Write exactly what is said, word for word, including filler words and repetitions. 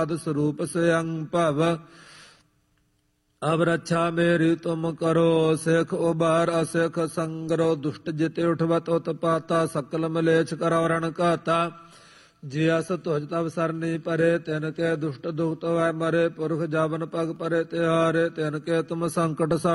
ਸਰੂਪ ਸਿਅੰ ਭਵ ਅਬ ਰੱਛਾ ਮੇਰੀ ਤੁਮ ਕਰੋ। ਸਿੱਖ ਉਬਾਰ ਅਸਿੱਖ ਸੰਗਰੋ ਦੁਸ਼ਟ ਜਿਤੇ ਉਠਵਤ ਉਤਪਾਤਾ ਸਕਲ ਮਲੇਛ ਕਰੋ ਰਣ ਘਾਤਾ। ਜਿਅਸ ਤੁਜ ਤਵ ਸਰਨੀ ਪਰੇ ਤਿਨ ਕੇ ਦੁਸ਼ਟ ਦੁਖਤ ਵੈ ਮਰੇ ਪੁਰਖ ਜਬਨ ਪਗ ਪਰੇ ਤਿਹਾਰੇ ਤਿਨ ਕੇ ਤੁਮ ਸੰਕਟ